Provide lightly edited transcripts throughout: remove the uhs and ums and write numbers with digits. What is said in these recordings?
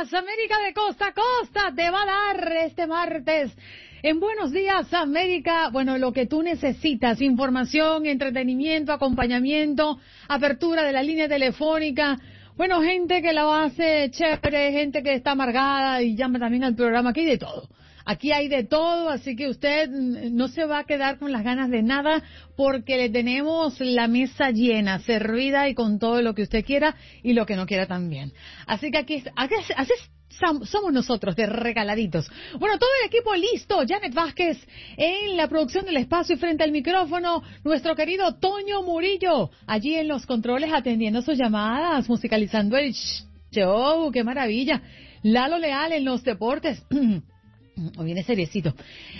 días, América de costa a costa, te va a dar este martes. En Buenos Días, América, bueno, lo que tú necesitas, información, entretenimiento, acompañamiento, apertura de la línea telefónica. Bueno, gente que la hace chévere, gente que está amargada y llama también al programa. Aquí hay de todo. Aquí hay de todo, así que usted no se va a quedar con las ganas de nada porque le tenemos la mesa llena, servida y con todo lo que usted quiera y lo que no quiera también. Así que así somos nosotros, de regaladitos. Bueno, todo el equipo listo. Janet Vázquez en la producción del espacio y frente al micrófono. Nuestro querido Toño Murillo, allí en los controles atendiendo sus llamadas, musicalizando el show. ¡Qué maravilla! Lalo Leal en los deportes. O viene seriecito.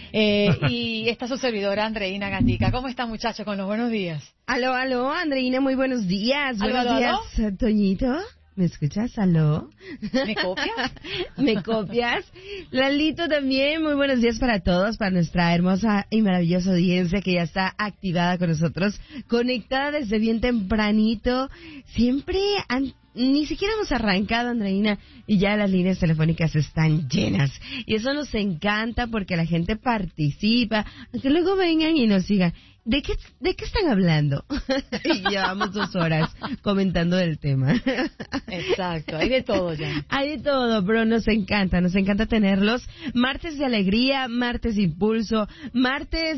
Y está su servidora, Andreina Gandica. ¿Cómo está, muchacho, con los buenos días? Aló, Andreina, muy buenos días. ¿Aló, buenos días, Toñito. ¿Me escuchas? ¿Aló? ¿Me copias? ¿Me copias? Lalito también, muy buenos días para todos, para nuestra hermosa y maravillosa audiencia que ya está activada con nosotros, conectada desde bien tempranito. Siempre ni siquiera hemos arrancado, Andreina, y ya las líneas telefónicas están llenas. Y eso nos encanta porque la gente participa, aunque luego vengan y nos digan, ¿de qué están hablando? Y llevamos 2 horas comentando del tema. Exacto, hay de todo ya. Hay de todo, pero nos encanta tenerlos. Martes de alegría, martes de impulso, martes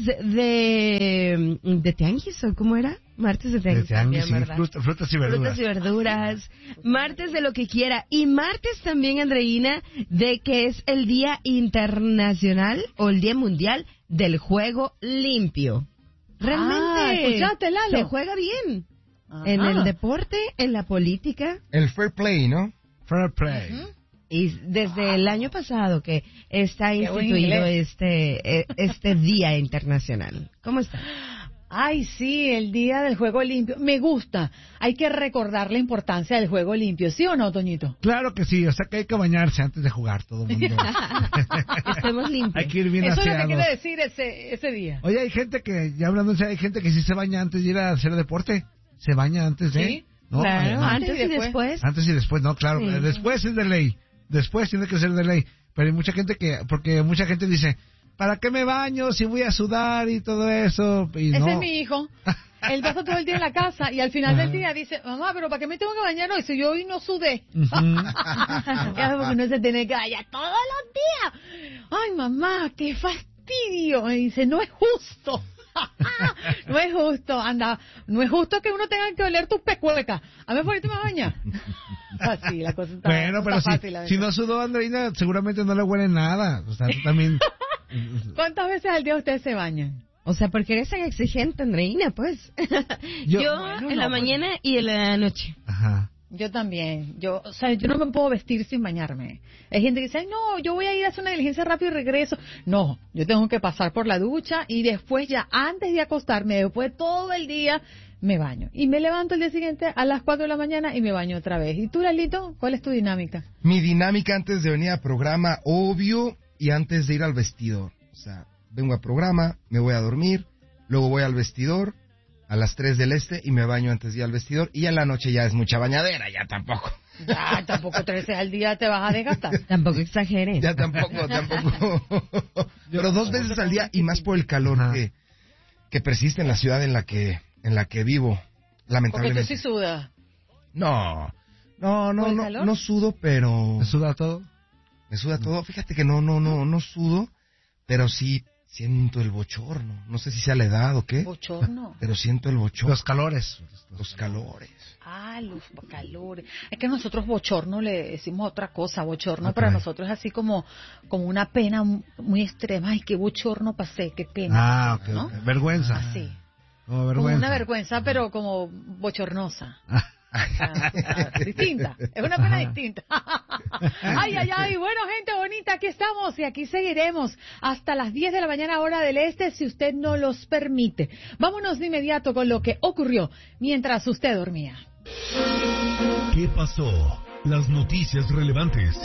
de tianguis, ¿o cómo era? Martes de tianguis. De tianguis, sí, frutas y verduras. Frutas y verduras, martes de lo que quiera. Y martes también, Andreina, de que es el Día Internacional o el Día Mundial del Juego Limpio. Realmente, escuchaste, Lalo. Se juega bien. Ajá. En el deporte, en la política. El fair play, ¿no? Fair play. Uh-huh. Y desde el año pasado que está instituido este Día Internacional. ¿Cómo está? Ay, sí, el Día del Juego Limpio. Me gusta. Hay que recordar la importancia del juego limpio. ¿Sí o no, Toñito? Claro que sí, o sea que hay que bañarse antes de jugar, todo el mundo. Estemos limpios. Hay que ir bien Eso aseados. es lo que quiere decir ese día. Oye, hay gente que, ya hablando en serio, hay gente que sí se baña antes de ir a hacer deporte. Se baña antes de... ¿Sí? ¿No? Claro, Además, antes y después. Antes y después, no, claro. Sí. Después es de ley. Después tiene que ser de ley. Pero hay mucha gente porque mucha gente dice, ¿para qué me baño si voy a sudar y todo eso? Y Ese no. es mi hijo. Él pasa todo el día en la casa y al final del día dice, mamá, pero ¿para qué me tengo que bañar hoy si yo hoy no sudé? Porque uno se tiene que bañar todos los días. Ay, mamá, qué fastidio. Me dice, no es justo. No es justo, anda, no es justo que uno tenga que oler tus pecuecas. A ver, por ahí te vas a bañar. Así, la cosa está, bueno, pero está fácil. si no sudó Andreina, seguramente no le huele nada. O sea, tú también... ¿Cuántas veces al día ustedes se bañan? O sea, porque eres tan exigente, Andreina, pues. Yo en la mañana y en la noche. Ajá. Yo también. Yo no me puedo vestir sin bañarme. Hay gente que dice, ay, no, yo voy a ir a hacer una diligencia rápido y regreso. No, yo tengo que pasar por la ducha y después ya, antes de acostarme, después de todo el día, me baño. Y me levanto el día siguiente a las 4 de la mañana y me baño otra vez. ¿Y tú, Lalito, cuál es tu dinámica? Mi dinámica antes de venir a programa, obvio, y antes de ir al vestidor. O sea, vengo a programa, me voy a dormir, luego voy al vestidor a las 3 del este y me baño antes de ir al vestidor, y en la noche ya es mucha bañadera, ya tampoco. Ya, tampoco 13 al día te vas a desgastar. Tampoco exageres. Ya tampoco. Pero 2 veces al día, y más por el calor que persiste en la ciudad en la que vivo, lamentablemente. Porque tú sí sudas. No ¿Por el calor? sudo, pero... ¿Te suda todo? Me suda todo. Fíjate que no sudo, pero sí siento el bochorno. No sé si sea la edad o qué. ¿Bochorno? Pero siento el bochorno. Los calores. Los calores. Ah, los calores. Es que nosotros bochorno le decimos otra cosa. Bochorno Ok. para nosotros es así como una pena muy extrema. Ay, qué bochorno pasé, qué pena. Ah, pasé, ok, ¿no? ok. Vergüenza. Así. Como Como una vergüenza, pero como bochornosa. Distinta, es una pena distinta. Ay, bueno, gente bonita, aquí estamos y aquí seguiremos hasta las 10 de la mañana hora del este, si usted no los permite. Vámonos de inmediato con lo que ocurrió mientras usted dormía. ¿Qué pasó? Las noticias relevantes,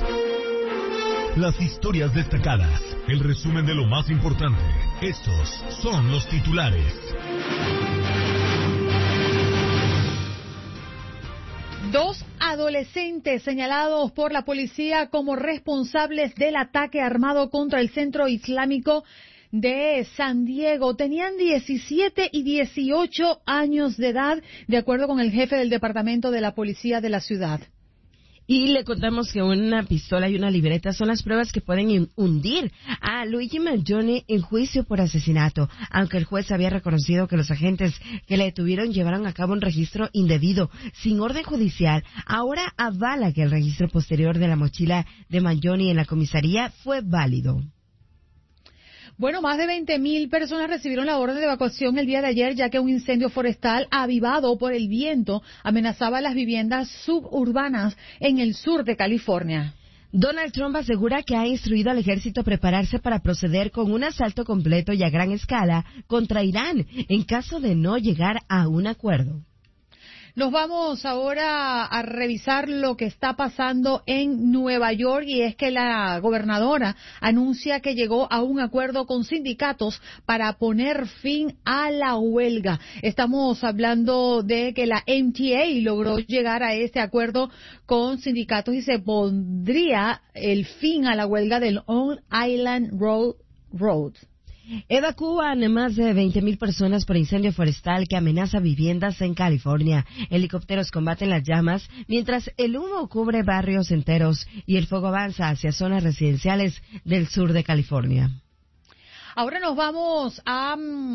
las historias destacadas, el resumen de lo más importante. Estos son los titulares. 2 a adolescentes señalados por la policía como responsables del ataque armado contra el Centro Islámico de San Diego tenían 17 y 18 años de edad, de acuerdo con el jefe del departamento de la policía de la ciudad. Y le contamos que una pistola y una libreta son las pruebas que pueden hundir a Luigi Mangione en juicio por asesinato, aunque el juez había reconocido que los agentes que le detuvieron llevaron a cabo un registro indebido, sin orden judicial. Ahora avala que el registro posterior de la mochila de Mangione en la comisaría fue válido. Bueno, más de 20,000 personas recibieron la orden de evacuación el día de ayer, ya que un incendio forestal avivado por el viento amenazaba las viviendas suburbanas en el sur de California. Donald Trump asegura que ha instruido al ejército a prepararse para proceder con un asalto completo y a gran escala contra Irán en caso de no llegar a un acuerdo. Nos vamos ahora a revisar lo que está pasando en Nueva York, y es que la gobernadora anuncia que llegó a un acuerdo con sindicatos para poner fin a la huelga. Estamos hablando de que la MTA logró llegar a este acuerdo con sindicatos y se pondría el fin a la huelga del Long Island Road. Evacúan más de 20,000 personas por incendio forestal que amenaza viviendas en California. Helicópteros combaten las llamas mientras el humo cubre barrios enteros y el fuego avanza hacia zonas residenciales del sur de California. Ahora nos vamos a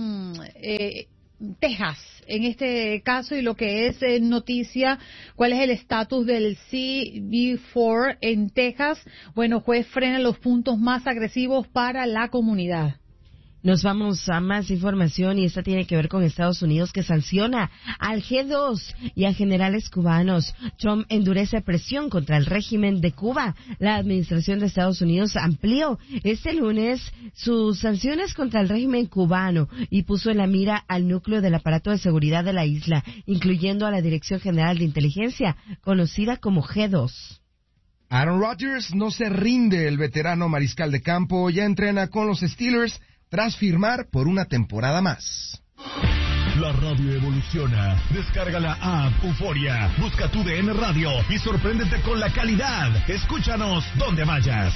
Texas, en este caso, y lo que es noticia, cuál es el estatus del CB4 en Texas. Bueno, juez frena los puntos más agresivos para la comunidad. Nos vamos a más información y esta tiene que ver con Estados Unidos, que sanciona al G2 y a generales cubanos. Trump endurece presión contra el régimen de Cuba. La administración de Estados Unidos amplió este lunes sus sanciones contra el régimen cubano y puso en la mira al núcleo del aparato de seguridad de la isla, incluyendo a la Dirección General de Inteligencia, conocida como G2. Aaron Rodgers no se rinde. El veterano mariscal de campo ya entrena con los Steelers tras firmar por una temporada más. La radio evoluciona. Descarga la app Euforia. Busca tu DN Radio y sorpréndete con la calidad. Escúchanos donde vayas.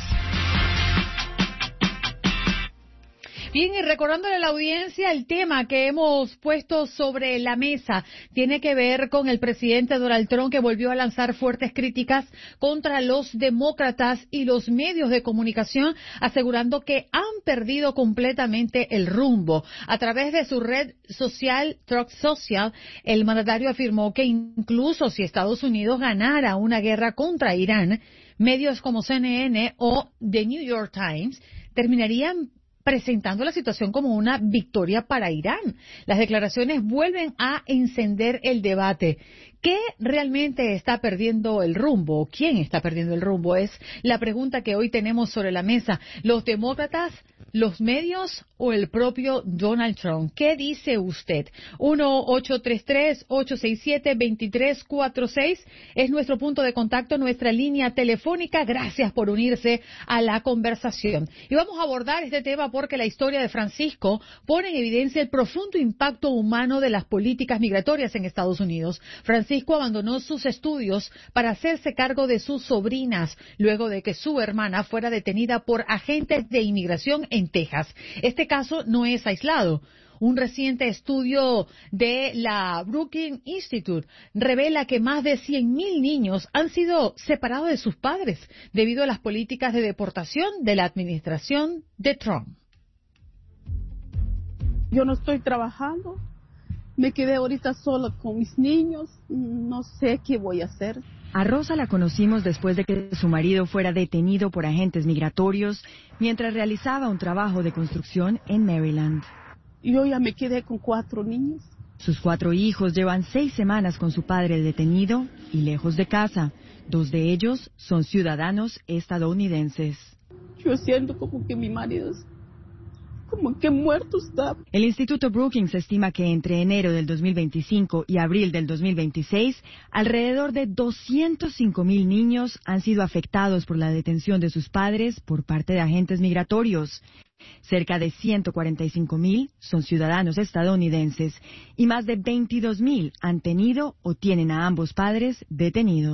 Bien, y recordándole a la audiencia, el tema que hemos puesto sobre la mesa tiene que ver con el presidente Donald Trump, que volvió a lanzar fuertes críticas contra los demócratas y los medios de comunicación, asegurando que han perdido completamente el rumbo. A través de su red social, Truth Social, el mandatario afirmó que incluso si Estados Unidos ganara una guerra contra Irán, medios como CNN o The New York Times terminarían presentando la situación como una victoria para Irán. Las declaraciones vuelven a encender el debate. ¿Qué realmente está perdiendo el rumbo? ¿Quién está perdiendo el rumbo? Es la pregunta que hoy tenemos sobre la mesa. ¿Los demócratas, los medios o el propio Donald Trump? ¿Qué dice usted? 1-833-867-2346 es nuestro punto de contacto, nuestra línea telefónica. Gracias por unirse a la conversación. Y vamos a abordar este tema porque la historia de Francisco pone en evidencia el profundo impacto humano de las políticas migratorias en Estados Unidos. Francisco abandonó sus estudios para hacerse cargo de sus sobrinas luego de que su hermana fuera detenida por agentes de inmigración en Texas. Este caso no es aislado. Un reciente estudio de la Brookings Institute revela que más de 100,000 niños han sido separados de sus padres debido a las políticas de deportación de la administración de Trump. Yo no estoy trabajando. Me quedé ahorita sola con mis niños, no sé qué voy a hacer. A Rosa la conocimos después de que su marido fuera detenido por agentes migratorios mientras realizaba un trabajo de construcción en Maryland. Yo ya me quedé con 4 niños. Sus 4 hijos llevan 6 semanas con su padre detenido y lejos de casa. 2 de ellos son ciudadanos estadounidenses. Yo siento como que mi marido como que muerto está. El Instituto Brookings estima que entre enero del 2025 y abril del 2026, alrededor de 205,000 niños han sido afectados por la detención de sus padres por parte de agentes migratorios. Cerca de 145,000 son ciudadanos estadounidenses y más de 22,000 han tenido o tienen a ambos padres detenidos.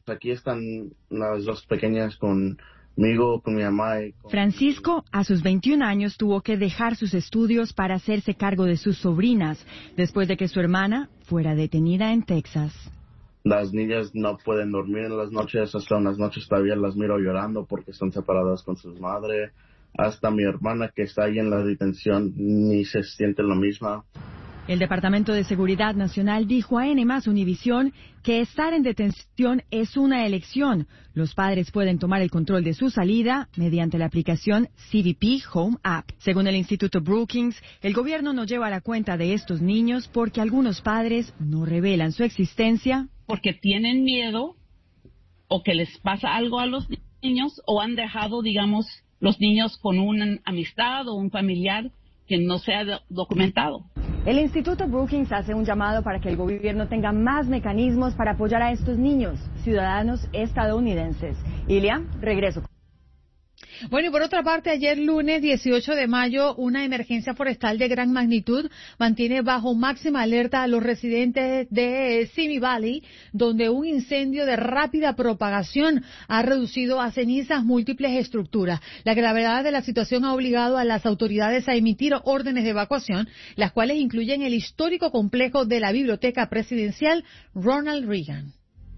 Aquí están las dos pequeñas conmigo, con mi mamá. Francisco, a sus 21 años, tuvo que dejar sus estudios para hacerse cargo de sus sobrinas, después de que su hermana fuera detenida en Texas. Las niñas no pueden dormir en las noches, hasta en las noches todavía las miro llorando porque están separadas con sus madres. Hasta mi hermana que está ahí en la detención ni se siente lo misma. El Departamento de Seguridad Nacional dijo a N+ Univisión que estar en detención es una elección. Los padres pueden tomar el control de su salida mediante la aplicación CBP Home App. Según el Instituto Brookings, el gobierno no lleva la cuenta de estos niños porque algunos padres no revelan su existencia. Porque tienen miedo o que les pasa algo a los niños o han dejado, digamos, los niños con una amistad o un familiar que no sea documentado. El Instituto Brookings hace un llamado para que el gobierno tenga más mecanismos para apoyar a estos niños, ciudadanos estadounidenses. Ilia, regreso. Bueno, y por otra parte, ayer lunes 18 de mayo, una emergencia forestal de gran magnitud mantiene bajo máxima alerta a los residentes de Simi Valley, donde un incendio de rápida propagación ha reducido a cenizas múltiples estructuras. La gravedad de la situación ha obligado a las autoridades a emitir órdenes de evacuación, las cuales incluyen el histórico complejo de la Biblioteca Presidencial Ronald Reagan.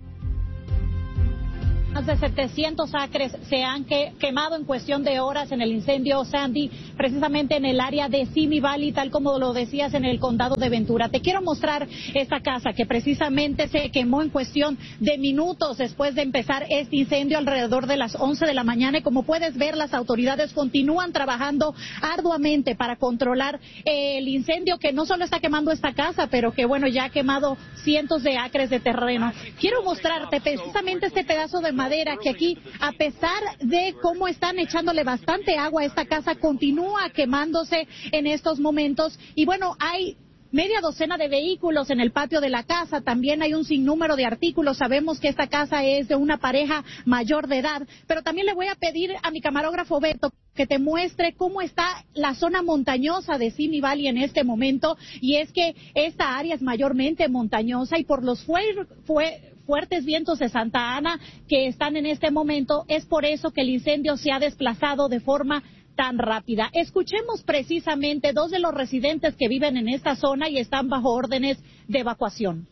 Más de 700 acres se han quemado en cuestión de horas en el incendio Sandy, precisamente en el área de Simi Valley, tal como lo decías, en el condado de Ventura. Te quiero mostrar esta casa que precisamente se quemó en cuestión de minutos después de empezar este incendio alrededor de las 11 de la mañana. Y como puedes ver, las autoridades continúan trabajando arduamente para controlar el incendio que no solo está quemando esta casa, pero que bueno, ya ha quemado cientos de acres de terreno. Quiero mostrarte precisamente este pedazo de madera que aquí, a pesar de cómo están echándole bastante agua a esta casa, continúa quemándose en estos momentos. Y bueno, hay media docena de vehículos en el patio de la casa, también hay un sinnúmero de artículos. Sabemos que esta casa es de una pareja mayor de edad, pero también le voy a pedir a mi camarógrafo Beto que te muestre cómo está la zona montañosa de Simi Valley en este momento, y es que esta área es mayormente montañosa y por los fuertes vientos de Santa Ana que están en este momento, es por eso que el incendio se ha desplazado de forma tan rápida. Escuchemos precisamente dos de los residentes que viven en esta zona y están bajo órdenes de evacuación.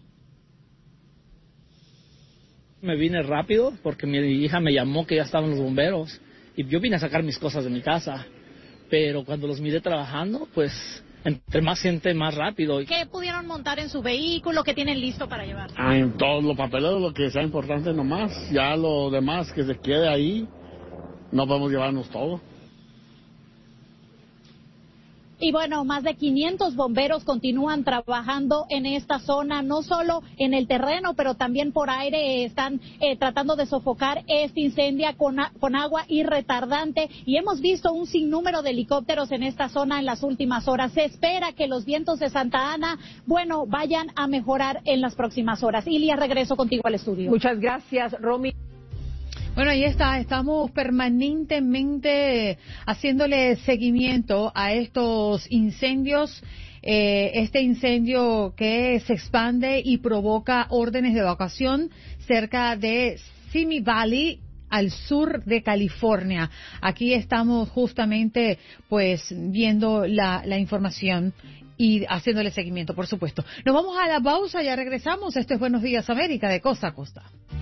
Me vine rápido porque mi hija me llamó que ya estaban los bomberos y yo vine a sacar mis cosas de mi casa, pero cuando los miré trabajando, pues entre más gente, más rápido. ¿Qué pudieron montar en su vehículo? ¿Qué tienen listo para llevar? Todos los papeles, lo que sea importante nomás. Ya lo demás que se quede ahí, no podemos llevarnos todo. Y bueno, más de 500 bomberos continúan trabajando en esta zona, no solo en el terreno, pero también por aire. Están tratando de sofocar este incendio con agua y retardante. Y hemos visto un sinnúmero de helicópteros en esta zona en las últimas horas. Se espera que los vientos de Santa Ana, bueno, vayan a mejorar en las próximas horas. Ilia, regreso contigo al estudio. Muchas gracias, Romy. Bueno, ahí está, estamos permanentemente haciéndole seguimiento a estos incendios, este incendio que se expande y provoca órdenes de evacuación cerca de Simi Valley, al sur de California. Aquí estamos justamente pues viendo la información y haciéndole seguimiento, por supuesto. Nos vamos a la pausa, ya regresamos. Esto es Buenos Días América, de costa a costa.